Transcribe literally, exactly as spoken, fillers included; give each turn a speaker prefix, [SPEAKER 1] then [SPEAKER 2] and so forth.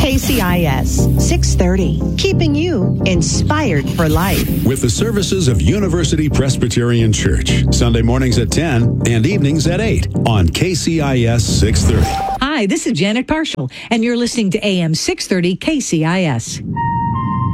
[SPEAKER 1] K C I S six thirty, keeping you inspired for life.
[SPEAKER 2] With the services of University Presbyterian Church, Sunday mornings at ten and evenings at eight on K C I S six thirty.
[SPEAKER 3] Hi, this is Janet Parshall, and you're listening to A M six thirty K C I S.